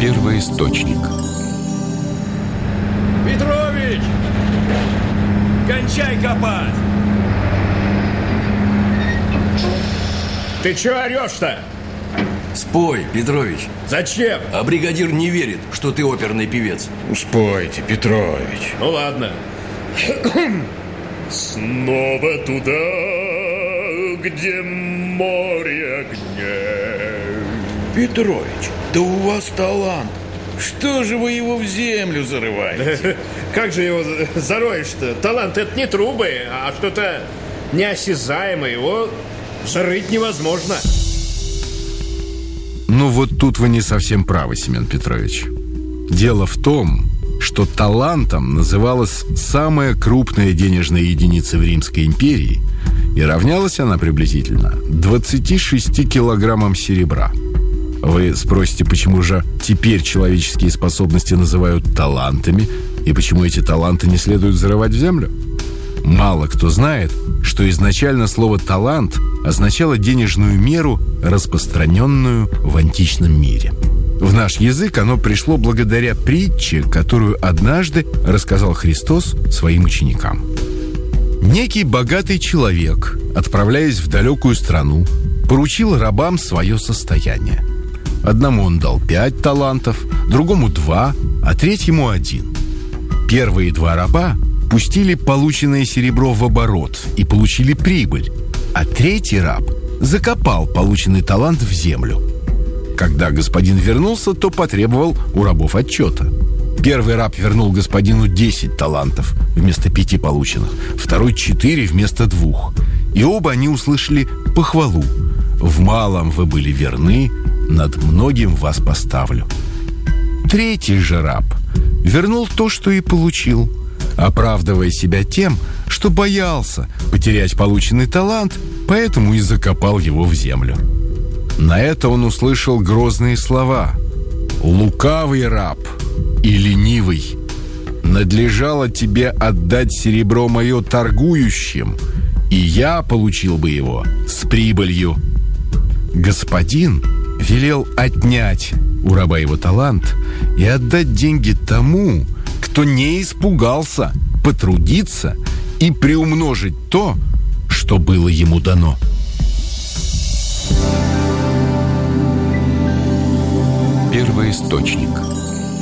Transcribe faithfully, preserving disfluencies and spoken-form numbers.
Первоисточник. Петрович! Кончай копать! Ты чё орёшь-то? Спой, Петрович. Зачем? А бригадир не верит, что ты оперный певец. Спойте, Петрович. Ну ладно. Снова туда, где море огней. Петрович, да у вас талант. Что же вы его в землю зарываете? Как же его зароешь-то? Талант — это не трубы, а что-то неосязаемое. Его зарыть невозможно. Ну вот тут вы не совсем правы, Семен Петрович. Дело в том, что талантом называлась самая крупная денежная единица в Римской империи, и равнялась она приблизительно двадцати шести килограммам серебра. Вы спросите, почему же теперь человеческие способности называют талантами, и почему эти таланты не следует зарывать в землю? Мало кто знает, что изначально слово «талант» означало денежную меру, распространенную в античном мире. В наш язык оно пришло благодаря притче, которую однажды рассказал Христос своим ученикам. Некий богатый человек, отправляясь в далекую страну, поручил рабам свое состояние. Одному он дал пять талантов, другому два, а третьему один. Первые два раба пустили полученное серебро в оборот и получили прибыль, а третий раб закопал полученный талант в землю. Когда господин вернулся, то потребовал у рабов отчета. Первый раб вернул господину десять талантов вместо пяти полученных, второй четыре вместо двух. И оба они услышали похвалу: «В малом вы были верны, над многим вас поставлю». Третий же раб вернул то, что и получил, оправдывая себя тем, что боялся потерять полученный талант, поэтому и закопал его в землю. На это он услышал грозные слова: «Лукавый раб и ленивый, надлежало тебе отдать серебро мое торгующим, и я получил бы его с прибылью». Господин велел отнять у раба его талант и отдать деньги тому, кто не испугался потрудиться и приумножить то, что было ему дано. Первоисточник.